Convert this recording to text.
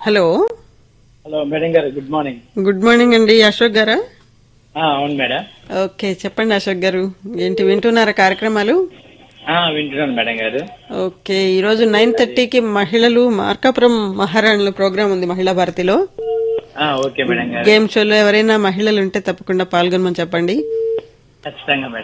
Hello. Hello madam గారు, good morning. Good morning అండి. అశోక్ గారా? అవును మేడం. ఓకే, చెప్పండి అశోక్ గారు. ఏంటి వింటున్నారా కార్యక్రమాలు? వింటున్నాను మేడం గారు. ఓకే, ఈ రోజు 9:30కి మహిళలు మార్కాపురం మహారాణుల ప్రోగ్రాం ఉంది మహిళా భారతిలో. ఓకే మేడం గారు, గేమ్ షోలో ఎవరైనా మహిళలు ఉంటే తప్పకుండా పాల్గొనమని చెప్పండి. ఖచ్చితంగా మేడం.